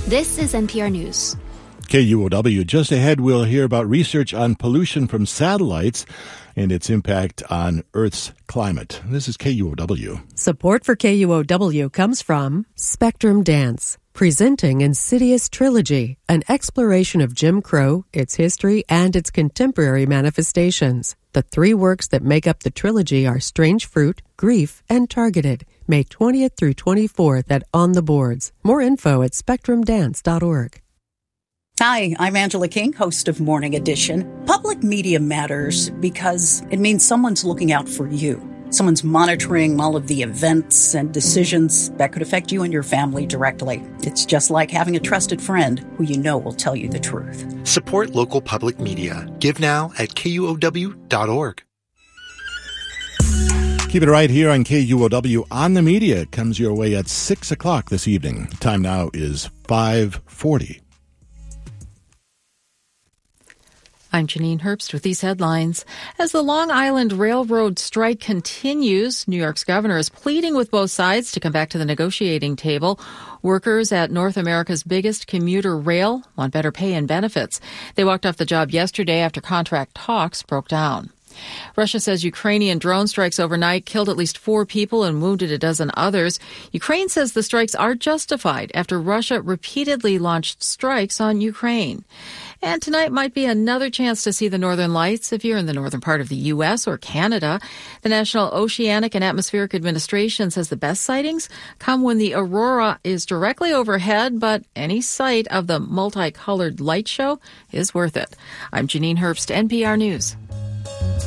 This is NPR News. KUOW. Just ahead, we'll hear about research on pollution from satellites and its impact on Earth's climate. This is KUOW. Support for KUOW comes from Spectrum Dance, presenting Insidious Trilogy, an exploration of Jim Crow, its history, and its contemporary manifestations. The three works that make up the trilogy are Strange Fruit, Grief, and Targeted, May 20th through 24th at On the Boards. More info at spectrumdance.org. Hi, I'm Angela King, host of Morning Edition. Public media matters because it means someone's looking out for you. Someone's monitoring all of the events and decisions that could affect you and your family directly. It's just like having a trusted friend who you know will tell you the truth. Support local public media. Give now at KUOW.org. Keep it right here on KUOW on the media. It comes your way at 6 o'clock this evening. Time now is 5:40. I'm Janine Herbst with these headlines. As the Long Island Railroad strike continues, New York's governor is pleading with both sides to come back to the negotiating table. Workers at North America's biggest commuter rail want better pay and benefits. They walked off the job yesterday after contract talks broke down. Russia says Ukrainian drone strikes overnight killed at least 4 people and wounded a dozen others. Ukraine says the strikes are justified after Russia repeatedly launched strikes on Ukraine. And tonight might be another chance to see the northern lights if you're in the northern part of the U.S. or Canada. The National Oceanic and Atmospheric Administration says the best sightings come when the aurora is directly overhead, but any sight of the multicolored light show is worth it. I'm Janine Herbst, NPR News.